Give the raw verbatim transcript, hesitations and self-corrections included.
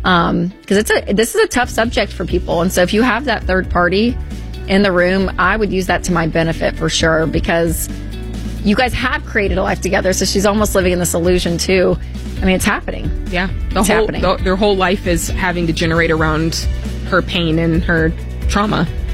Um, because it's a this is a tough subject for people. And so if you have that third party in the room, I would use that to my benefit for sure, because you guys have created a life together. So she's almost living in this illusion too. I mean, it's happening. Yeah. The it's whole, happening. The, their whole life is having to generate around her pain and her trauma.